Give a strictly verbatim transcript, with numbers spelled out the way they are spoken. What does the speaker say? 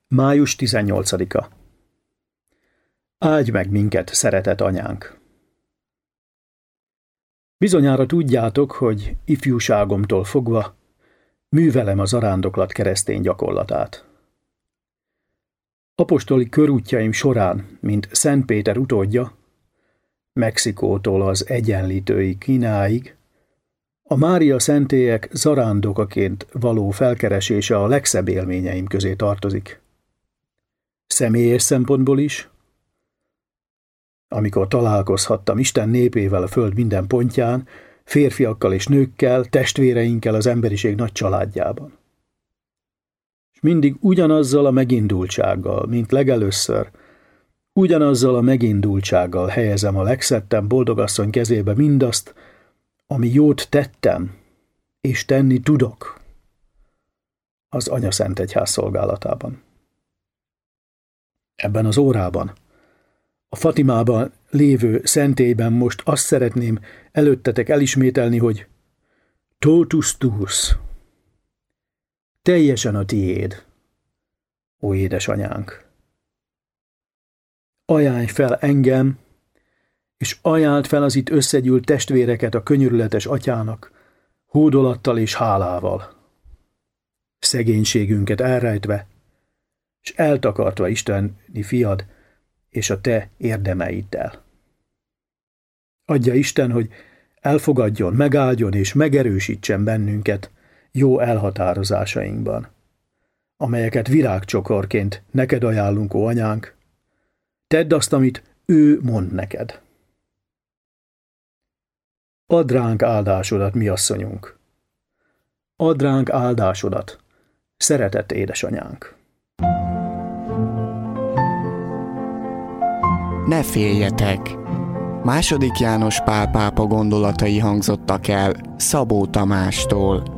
május tizennyolcadika. Áldj meg minket, szeretett anyánk! Bizonyára tudjátok, hogy ifjúságomtól fogva művelem a zarándoklat keresztény gyakorlatát. Apostoli körútjaim során, mint Szent Péter utódja, Mexikótól az Egyenlítői Kínáig, a Mária szentélyek zarándokaként való felkeresése a legszebb élményeim közé tartozik. Személyes szempontból is, amikor találkozhattam Isten népével a föld minden pontján, férfiakkal és nőkkel, testvéreinkkel az emberiség nagy családjában. És mindig ugyanazzal a megindultsággal, mint legelőször, ugyanazzal a megindultsággal helyezem a legszettebb boldogasszony kezébe mindazt, ami jót tettem, és tenni tudok az Anyaszentegyház szolgálatában. Ebben az órában, a Fatimában lévő szentélyben most azt szeretném előttetek elismételni, hogy totus tuus, teljesen a tiéd, ó édesanyánk. Ajánlj fel engem, és ajánld fel az itt összegyűlt testvéreket a könyörületes atyának, hódolattal és hálával. Szegénységünket elrejtve, és eltakartva Isteni fiad és a te érdemeiddel. Adja Isten, hogy elfogadjon, megáldjon és megerősítsen bennünket jó elhatározásainkban, amelyeket virágcsokorként neked ajánlunk, ó anyánk. Tedd azt, amit ő mond neked. Add ránk áldásodat, mi asszonyunk. Add ránk áldásodat, szeretett édesanyánk. Ne féljetek! Második János Pál pápa gondolatai hangzottak el Szabó Tamástól.